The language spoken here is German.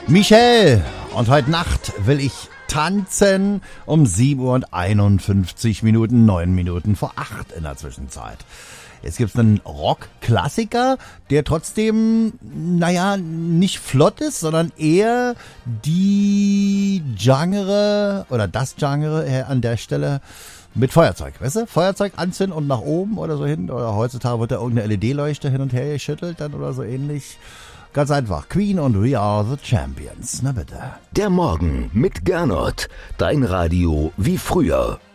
Michelle, und heute Nacht will ich tanzen um 7 Uhr und 51 Minuten, 9 Minuten vor 8 in der Zwischenzeit. Jetzt gibt's einen Rock-Klassiker, der trotzdem, nicht flott ist, sondern eher die Genre oder das Genre an der Stelle mit Feuerzeug, weißt du? Feuerzeug anzünden und nach oben oder so hin. Oder heutzutage wird da irgendeine LED-Leuchte hin und her geschüttelt dann oder so ähnlich. Ganz einfach. Queen und We Are the Champions. Na bitte. Der Morgen mit Gernot. Dein Radio wie früher.